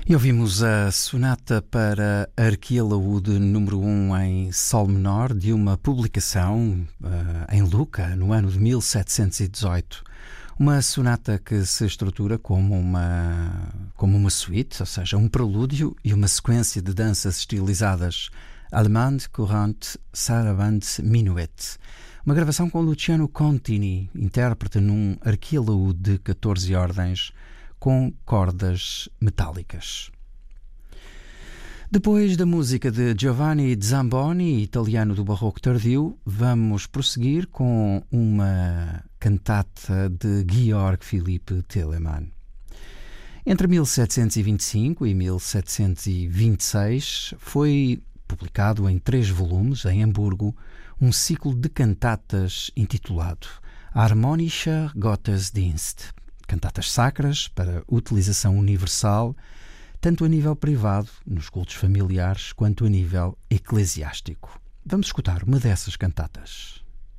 E ouvimos a sonata para Arquialaúde número 1 em sol menor de uma publicação em Lucca no ano de 1718. Uma sonata que se estrutura como uma suite, ou seja, um prelúdio e uma sequência de danças estilizadas Allemande, Courante, Sarabande, Minuet. Uma gravação com Luciano Contini, intérprete num arquialaúde de 14 ordens, com cordas metálicas. Depois da música de Giovanni Zamboni, italiano do barroco tardio, vamos prosseguir com uma cantata de Georg Philipp Telemann. Entre 1725 e 1726 foi publicado em 3 volumes, em Hamburgo, um ciclo de cantatas intitulado Harmonischer Gottesdienst, cantatas sacras para utilização universal, tanto a nível privado, nos cultos familiares, quanto a nível eclesiástico. Vamos escutar uma dessas cantatas.